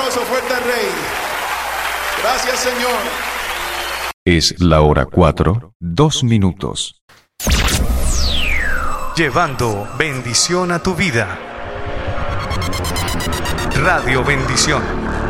aplauso fuerte al Rey. Gracias, Señor. Es la hora 4, 2 minutos. Llevando bendición a tu vida. Radio Bendición.